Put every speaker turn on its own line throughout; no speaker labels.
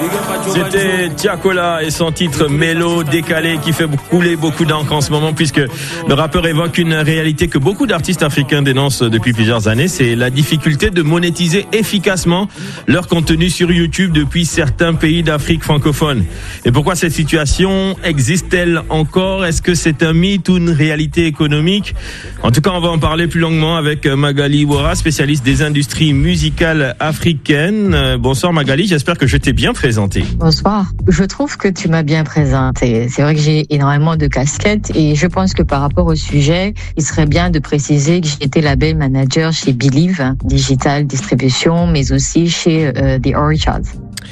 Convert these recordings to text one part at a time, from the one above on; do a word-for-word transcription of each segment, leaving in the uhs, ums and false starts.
C'était Tiakola et son titre Mélo décalé qui fait couler beaucoup d'encre en ce moment, puisque le rappeur évoque une réalité que beaucoup d'artistes africains dénoncent depuis plusieurs années, c'est la difficulté de monétiser efficacement leur contenu sur YouTube depuis certains pays d'Afrique francophone. Et pourquoi cette situation existe-t-elle encore? Est-ce que c'est un mythe ou une réalité économique? En tout cas, on va en parler plus longuement avec Magali Wara, spécialiste des industries musicales africaines. Bonsoir Magali, j'espère que je t'ai bien présenté.
Bonsoir. Je trouve que tu m'as bien présenté. C'est vrai que j'ai énormément de casquettes et je pense que par rapport au sujet, il serait bien de préciser que j'ai été label manager chez Believe, Digital Distribution, mais aussi chez euh, The Orchards.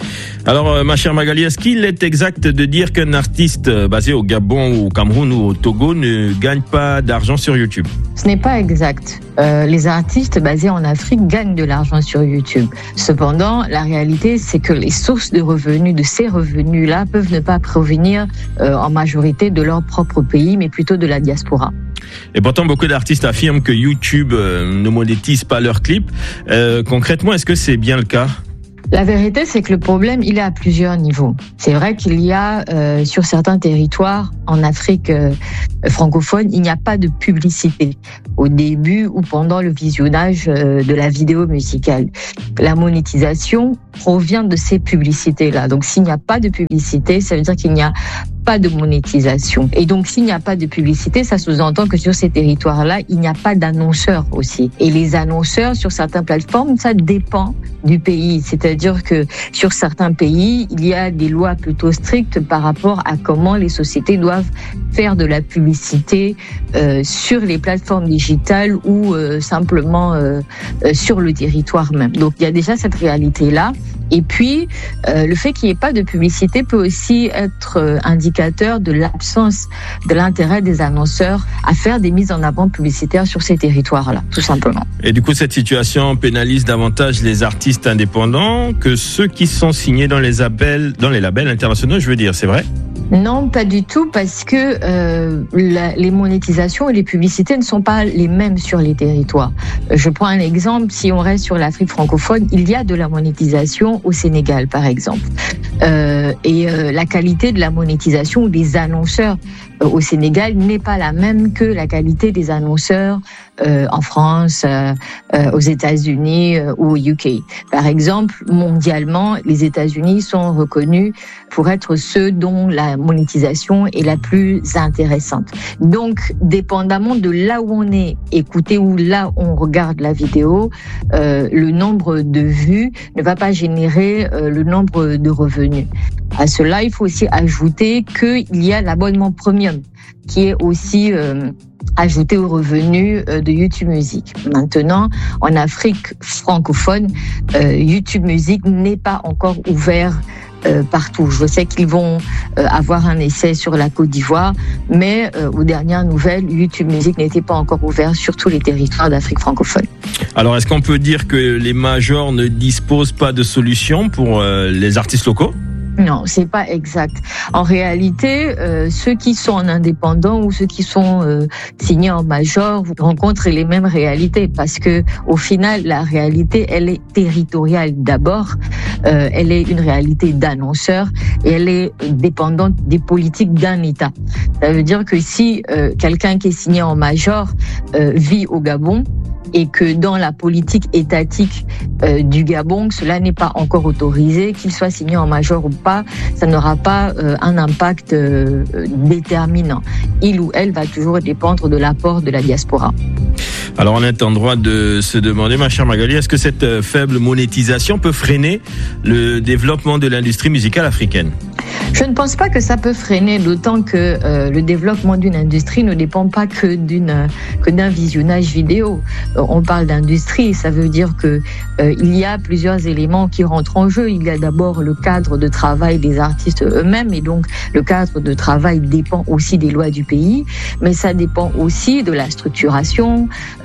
Alors, ma chère Magali, est-ce qu'il est exact de dire qu'un artiste basé au Gabon, au Cameroun ou au Togo ne gagne pas d'argent sur YouTube?
Ce n'est pas exact. Euh, les artistes basés en Afrique gagnent de l'argent sur YouTube. Cependant, la réalité, c'est que les sources de revenus, de ces revenus-là, peuvent ne pas provenir euh, en majorité de leur propre pays, mais plutôt de la diaspora.
Et pourtant, beaucoup d'artistes affirment que YouTube euh, ne monétise pas leurs clips. Euh, concrètement, est-ce que c'est bien le cas?
La vérité, c'est que le problème, il est à plusieurs niveaux. C'est vrai qu'il y a, euh, sur certains territoires, en Afrique euh, francophone, il n'y a pas de publicité au début ou pendant le visionnage euh, de la vidéo musicale. La monétisation provient de ces publicités-là. Donc, s'il n'y a pas de publicité, ça veut dire qu'il n'y a pas de monétisation. Et donc, s'il n'y a pas de publicité, ça sous-entend que sur ces territoires-là, il n'y a pas d'annonceurs aussi. Et les annonceurs, sur certaines plateformes, ça dépend du pays. C'est-à-dire que sur certains pays, il y a des lois plutôt strictes par rapport à comment les sociétés doivent faire de la publicité euh, sur les plateformes digitales ou euh, simplement euh, euh, sur le territoire même. Donc, il y a déjà cette réalité-là. Et puis, euh, le fait qu'il n'y ait pas de publicité peut aussi être euh, indicateur de l'absence de l'intérêt des annonceurs à faire des mises en avant publicitaires sur ces territoires-là, tout simplement.
Et du coup, cette situation pénalise davantage les artistes indépendants que ceux qui sont signés dans les labels, dans les labels internationaux, je veux dire, c'est vrai?
Non, pas du tout, parce que euh, la, les monétisations et les publicités ne sont pas les mêmes sur les territoires. Je prends un exemple, si on reste sur l'Afrique francophone, il y a de la monétisation au Sénégal, par exemple. Euh, et euh, la qualité de la monétisation des annonceurs euh, au Sénégal n'est pas la même que la qualité des annonceurs euh, en France, euh, euh, aux États-Unis euh, ou au U K. Par exemple, mondialement, les États-Unis sont reconnus pour être ceux dont la monétisation est la plus intéressante. Donc, dépendamment de là où on est écouté ou là où on regarde la vidéo, euh, le nombre de vues ne va pas générer euh, le nombre de revenus. À cela, il faut aussi ajouter qu'il y a l'abonnement premium qui est aussi euh, ajouté aux revenus euh, de YouTube Music. Maintenant, en Afrique francophone, euh, YouTube Music n'est pas encore ouvert Euh, partout. Je sais qu'ils vont euh, avoir un essai sur la Côte d'Ivoire, mais euh, aux dernières nouvelles, YouTube Music n'était pas encore ouvert sur tous les territoires d'Afrique francophone.
Alors, est-ce qu'on peut dire que les majors ne disposent pas de solutions pour euh, les artistes locaux?
Non, c'est pas exact. En réalité, euh, ceux qui sont en indépendant ou ceux qui sont euh, signés en major rencontrent les mêmes réalités parce que au final, la réalité, elle est territoriale d'abord. Euh, elle est une réalité d'annonceur et elle est dépendante des politiques d'un État. Ça veut dire que si euh, quelqu'un qui est signé en major euh, vit au Gabon, et que dans la politique étatique euh, du Gabon, cela n'est pas encore autorisé, qu'il soit signé en major ou pas, ça n'aura pas euh, un impact euh, déterminant. Il ou elle va toujours dépendre de l'apport de la diaspora.
Alors on est en droit de se demander, ma chère Magali, est-ce que cette faible monétisation peut freiner le développement de l'industrie musicale africaine?
Je ne pense pas que ça peut freiner, d'autant que euh, le développement d'une industrie ne dépend pas que d'une que d'un visionnage vidéo. Euh, on parle d'industrie, ça veut dire que euh, il y a plusieurs éléments qui rentrent en jeu. Il y a d'abord le cadre de travail des artistes eux-mêmes, et donc le cadre de travail dépend aussi des lois du pays, mais ça dépend aussi de la structuration,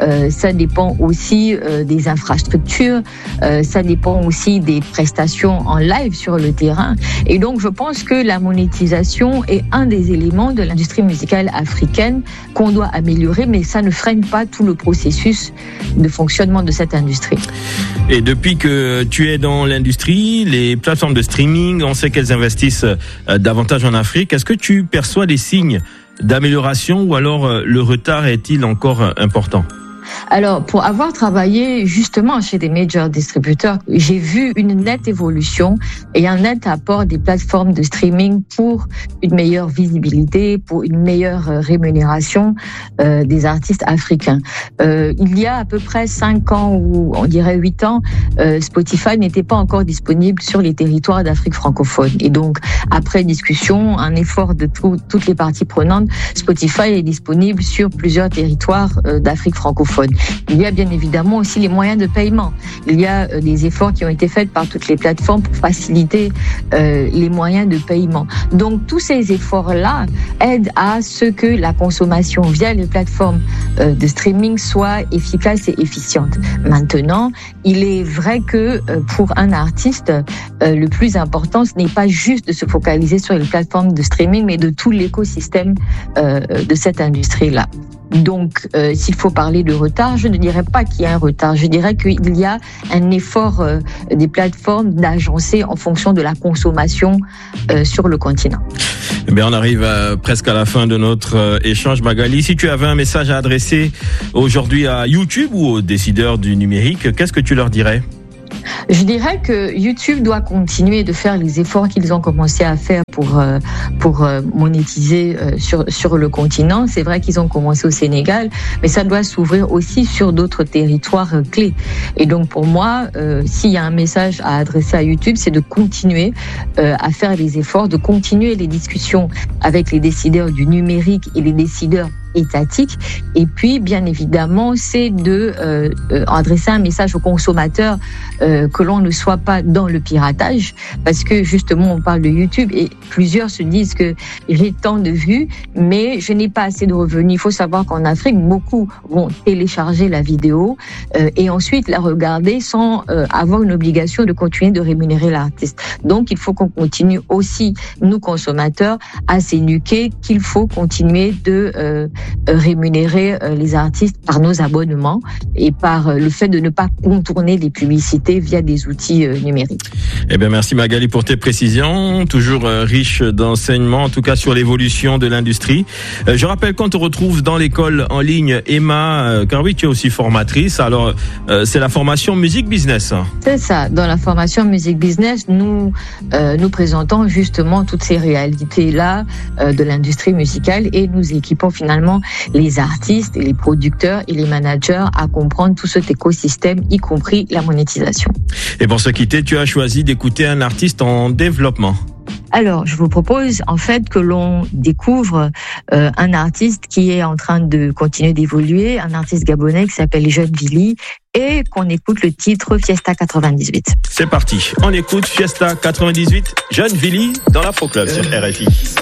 euh, ça dépend aussi euh, des infrastructures, euh, ça dépend aussi des prestations en live sur le terrain. Et donc, je pense que la monétisation est un des éléments de l'industrie musicale africaine qu'on doit améliorer, mais ça ne freine pas tout le processus de fonctionnement de cette industrie.
Et depuis que tu es dans l'industrie, les plateformes de streaming, on sait qu'elles investissent davantage en Afrique. Est-ce que tu perçois des signes d'amélioration ou alors le retard est-il encore important ?
Alors, pour avoir travaillé justement chez des major distributeurs, j'ai vu une nette évolution et un net apport des plateformes de streaming pour une meilleure visibilité, pour une meilleure rémunération euh, des artistes africains. Euh, il y a à peu près cinq ans ou on dirait huit ans, euh, Spotify n'était pas encore disponible sur les territoires d'Afrique francophone. Et donc, après discussion, un effort de tout, toutes les parties prenantes, Spotify est disponible sur plusieurs territoires euh, d'Afrique francophone. Il y a bien évidemment aussi les moyens de paiement. Il y a des efforts qui ont été faits par toutes les plateformes pour faciliter euh, les moyens de paiement. Donc tous ces efforts-là aident à ce que la consommation via les plateformes euh, de streaming soit efficace et efficiente. Maintenant, il est vrai que euh, pour un artiste, euh, le plus important, ce n'est pas juste de se focaliser sur les plateformes de streaming, mais de tout l'écosystème euh, de cette industrie-là. Donc, euh, s'il faut parler de retard, je ne dirais pas qu'il y a un retard. Je dirais qu'il y a un effort euh, des plateformes d'agencer en fonction de la consommation euh, sur le continent.
Eh bien, on arrive à, presque à la fin de notre euh, échange, Magali. Si tu avais un message à adresser aujourd'hui à YouTube ou aux décideurs du numérique, qu'est-ce que tu leur dirais ?
Je dirais que YouTube doit continuer de faire les efforts qu'ils ont commencé à faire pour euh, pour euh, monétiser euh, sur sur le continent. C'est vrai qu'ils ont commencé au Sénégal, mais ça doit s'ouvrir aussi sur d'autres territoires euh, clés. Et donc pour moi, euh, s'il y a un message à adresser à YouTube, c'est de continuer euh, à faire les efforts, de continuer les discussions avec les décideurs du numérique et les décideurs étatique. Et puis, bien évidemment, c'est de euh, euh, adresser un message aux consommateurs euh, que l'on ne soit pas dans le piratage, parce que justement, on parle de YouTube et plusieurs se disent que j'ai tant de vues, mais je n'ai pas assez de revenus. Il faut savoir qu'en Afrique, beaucoup vont télécharger la vidéo euh, et ensuite la regarder sans euh, avoir une obligation de continuer de rémunérer l'artiste. Donc, il faut qu'on continue aussi, nous consommateurs, à s'éduquer qu'il faut continuer de euh, rémunérer les artistes par nos abonnements et par le fait de ne pas contourner les publicités via des outils numériques.
Eh bien, merci Magali pour tes précisions, toujours riche d'enseignements, en tout cas sur l'évolution de l'industrie. Je rappelle qu'on te retrouve dans l'école en ligne Emma, car oui, tu es aussi formatrice. Alors, c'est la formation Music Business.
C'est ça. Dans la formation Music Business, nous euh, nous présentons justement toutes ces réalités-là euh, de l'industrie musicale et nous équipons finalement les artistes, et les producteurs et les managers à comprendre tout cet écosystème, y compris la monétisation.
Et pour se quitter, tu as choisi d'écouter un artiste en développement.
Alors, je vous propose en fait que l'on découvre euh, un artiste qui est en train de continuer d'évoluer, un artiste gabonais qui s'appelle Jeune Vili, et qu'on écoute le titre Fiesta quatre-vingt-dix-huit.
C'est parti, on écoute Fiesta quatre-vingt-dix-huit, Jeune Vili dans l'Afro Club sur R F I.